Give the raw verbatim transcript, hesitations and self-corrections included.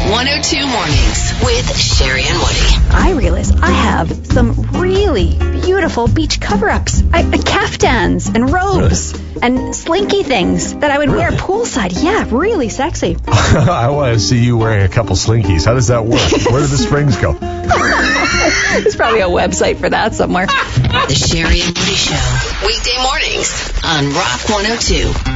one oh two Mornings with Sherry and Woody. I realize I have some really beautiful beach cover-ups. I, uh, caftans and robes Really? and slinky things that I would wear Really? poolside. Yeah, really sexy. I want to see you wearing a couple slinkies. How does that work? Where do the springs go? There's probably a website for that somewhere. The Sherry and Woody Show. Weekday mornings on Rock one oh two.